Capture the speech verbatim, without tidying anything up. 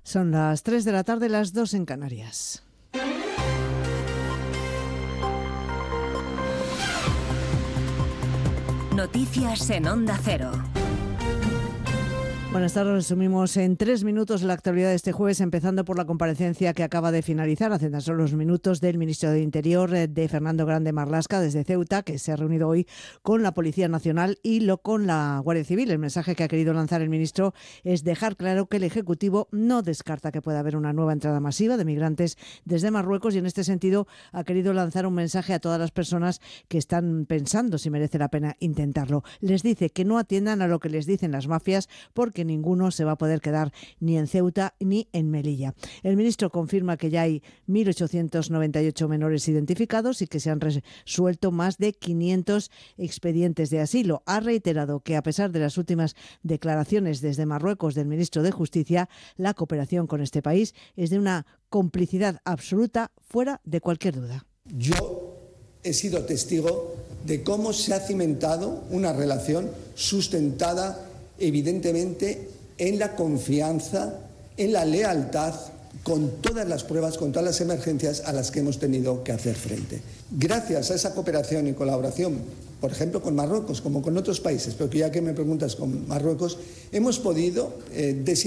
Son las tres de la tarde, las dos en Canarias. Noticias en Onda Cero. Buenas tardes, resumimos en tres minutos la actualidad de este jueves, empezando por la comparecencia que acaba de finalizar hace tan solo unos minutos del ministro de Interior, de Fernando Grande Marlaska, desde Ceuta, que se ha reunido hoy con la Policía Nacional y lo con la Guardia Civil. El mensaje que ha querido lanzar el ministro es dejar claro que el Ejecutivo no descarta que pueda haber una nueva entrada masiva de migrantes desde Marruecos y en este sentido ha querido lanzar un mensaje a todas las personas que están pensando si merece la pena intentarlo. Les dice que no atiendan a lo que les dicen las mafias porque que ninguno se va a poder quedar ni en Ceuta ni en Melilla. El ministro confirma que ya hay mil ochocientos noventa y ocho menores identificados y que se han resuelto más de quinientos expedientes de asilo. Ha reiterado que a pesar de las últimas declaraciones desde Marruecos del ministro de Justicia, la cooperación con este país es de una complicidad absoluta fuera de cualquier duda. Yo he sido testigo de cómo se ha cimentado una relación sustentada evidentemente en la confianza, en la lealtad, con todas las pruebas, con todas las emergencias a las que hemos tenido que hacer frente. Gracias a esa cooperación y colaboración, por ejemplo con Marruecos, como con otros países, pero que ya que me preguntas con Marruecos, hemos podido eh, desinfectar